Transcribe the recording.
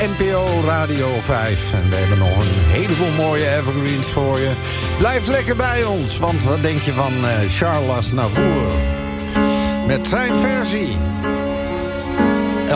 NPO Radio 5. En we hebben nog een heleboel mooie evergreens voor je. Blijf lekker bij ons, want wat denk je van Charles Aznavour? Met zijn versie